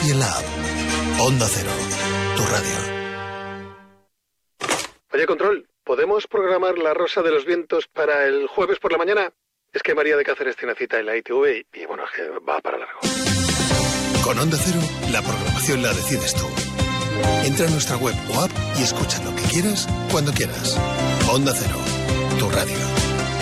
y en la app. Onda Cero, tu radio. Oye, Control, ¿podemos programar La Rosa de los Vientos para el jueves por la mañana? Es que María de Cáceres tiene cita en la ITV y bueno, es que va para largo. Con Onda Cero, la programación la decides tú. Entra en nuestra web o app y escucha lo que quieras, cuando quieras. Onda Cero, tu radio.